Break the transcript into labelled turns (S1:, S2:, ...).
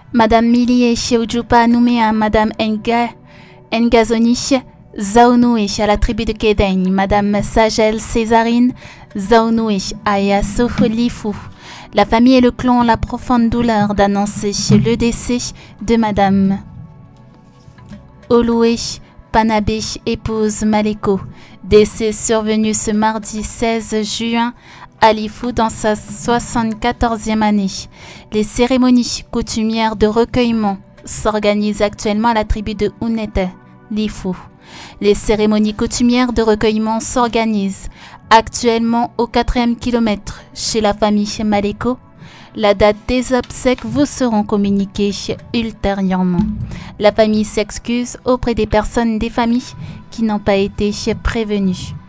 S1: Madame Milie Ujupa nommée à Madame Ngazoni Zaunoué à la tribu de Kédaigne, Madame Sagel Césarine Zaunoué à Yasouf Lifou. La famille et le clan ont la profonde douleur d'annoncer le décès de Madame Oloué Panabé, épouse Maléko. Décès survenu ce mardi 16 juin à Lifou dans sa 74e année. Les cérémonies coutumières de recueillement s'organisent actuellement à la tribu de Ounete, Lifou. Les cérémonies coutumières de recueillement s'organisent actuellement au 4e kilomètre chez la famille Maléko. La date des obsèques vous seront communiquées ultérieurement. La famille s'excuse auprès des personnes des familles qui n'ont pas été prévenues.